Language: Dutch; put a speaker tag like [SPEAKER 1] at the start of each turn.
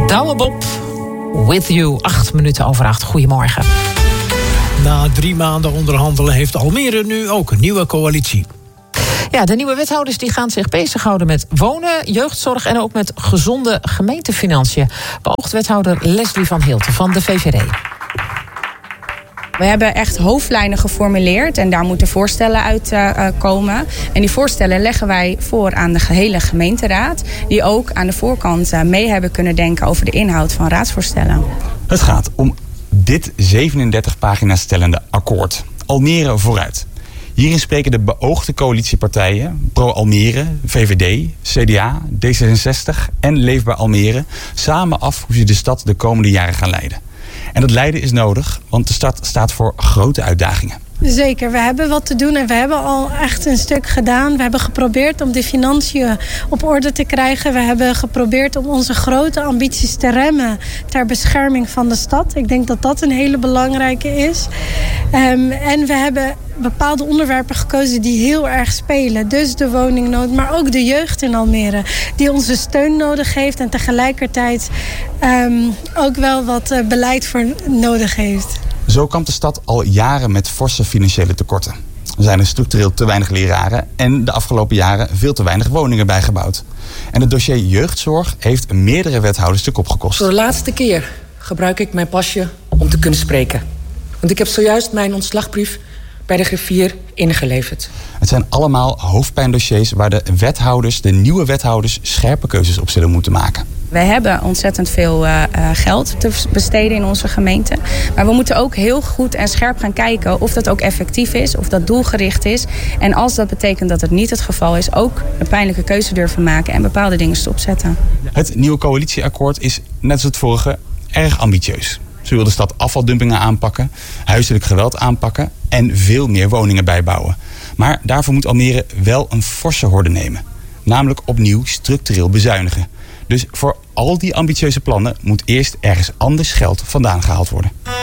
[SPEAKER 1] Douwe Bob, With You, 8:08. Goedemorgen.
[SPEAKER 2] Na 3 maanden onderhandelen heeft Almere nu ook een nieuwe coalitie.
[SPEAKER 1] Ja, de nieuwe wethouders die gaan zich bezighouden met wonen, jeugdzorg en ook met gezonde gemeentefinanciën. Beoogd wethouder Leslie van Hilten van de VVD.
[SPEAKER 3] We hebben echt hoofdlijnen geformuleerd en daar moeten voorstellen uit komen. En die voorstellen leggen wij voor aan de gehele gemeenteraad, die ook aan de voorkant mee hebben kunnen denken over de inhoud van raadsvoorstellen.
[SPEAKER 4] Het gaat om dit 37 pagina's stellende akkoord. Almere vooruit. Hierin spreken de beoogde coalitiepartijen, Pro-Almere, VVD, CDA, D66 en Leefbaar Almere, samen af hoe ze de stad de komende jaren gaan leiden. En dat leiden is nodig, want de stad staat voor grote uitdagingen.
[SPEAKER 5] Zeker, we hebben wat te doen en we hebben al echt een stuk gedaan. We hebben geprobeerd om de financiën op orde te krijgen. We hebben geprobeerd om onze grote ambities te remmen ter bescherming van de stad. Ik denk dat dat een hele belangrijke is. En we hebben bepaalde onderwerpen gekozen die heel erg spelen. Dus de woningnood, maar ook de jeugd in Almere, die onze steun nodig heeft en tegelijkertijd ook wel wat beleid voor nodig heeft.
[SPEAKER 4] Zo kampt de stad al jaren met forse financiële tekorten. Er zijn er structureel te weinig leraren en de afgelopen jaren veel te weinig woningen bijgebouwd. En het dossier jeugdzorg heeft meerdere wethouders de kop gekost.
[SPEAKER 6] Voor de laatste keer gebruik ik mijn pasje om te kunnen spreken. Want ik heb zojuist mijn ontslagbrief bij de griffier ingeleverd.
[SPEAKER 4] Het zijn allemaal hoofdpijndossiers waar de nieuwe wethouders, scherpe keuzes op zullen moeten maken.
[SPEAKER 3] Wij hebben ontzettend veel geld te besteden in onze gemeente. Maar we moeten ook heel goed en scherp gaan kijken of dat ook effectief is, of dat doelgericht is. En als dat betekent dat het niet het geval is, ook een pijnlijke keuze durven maken en bepaalde dingen stopzetten.
[SPEAKER 4] Het nieuwe coalitieakkoord is, net als het vorige, erg ambitieus. Ze wil de stad afvaldumpingen aanpakken, huiselijk geweld aanpakken en veel meer woningen bijbouwen. Maar daarvoor moet Almere wel een forse horde nemen. Namelijk opnieuw structureel bezuinigen. Dus voor al die ambitieuze plannen moet eerst ergens anders geld vandaan gehaald worden.